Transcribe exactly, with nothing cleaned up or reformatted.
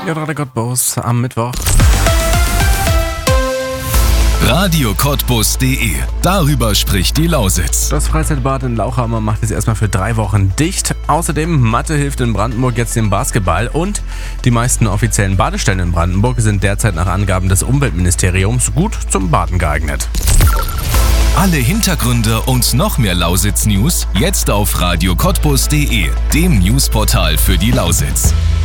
Ja, der Cottbus am Mittwoch. Radio Cottbus punkt de. Darüber spricht die Lausitz. Das Freizeitbad in Lauchhammer macht jetzt erstmal für drei Wochen dicht. Außerdem, Mathe hilft in Brandenburg jetzt dem Basketball. Und die meisten offiziellen Badestellen in Brandenburg sind derzeit nach Angaben des Umweltministeriums gut zum Baden geeignet. Alle Hintergründe und noch mehr Lausitz-News jetzt auf Radio Cottbus punkt de, dem Newsportal für die Lausitz.